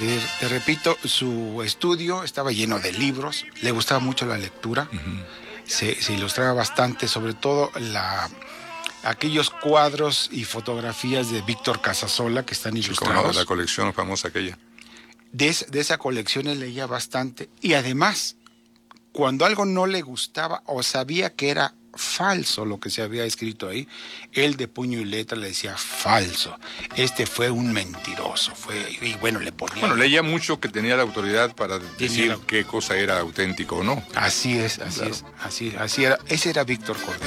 Te repito, su estudio estaba lleno de libros, le gustaba mucho la lectura, se ilustraba bastante, sobre todo aquellos cuadros y fotografías de Víctor Casasola que están ilustrados. La colección famosa aquella. De esa colección él leía bastante, y además, cuando algo no le gustaba o sabía que era falso lo que se había escrito ahí, él de puño y letra le decía falso, este fue un mentiroso, y bueno, le ponía... Bueno, leía mucho, que tenía la autoridad para decir qué cosa era auténtico o no. Así es, así era, ese era Víctor Cordero.